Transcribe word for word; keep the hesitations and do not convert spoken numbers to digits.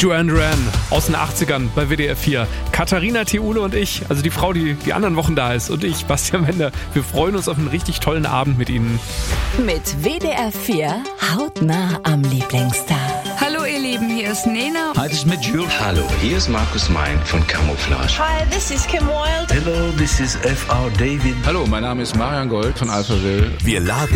Duran Duran aus den achtzigern bei W D R vier. Katharina Theule und ich, also die Frau, die die anderen Wochen da ist, und ich, Bastian Wender, wir freuen uns auf einen richtig tollen Abend mit Ihnen. Mit W D R vier hautnah am Lieblingsstar. Hallo ihr Lieben, hier ist Nena. Hi, this is mit Jules. Hallo, hier ist Markus Mein von Camouflage. Hi, this is Kim Wilde. Hello, this is F R David. Hallo, mein Name ist Marian Gold von Alphaville. Wir laden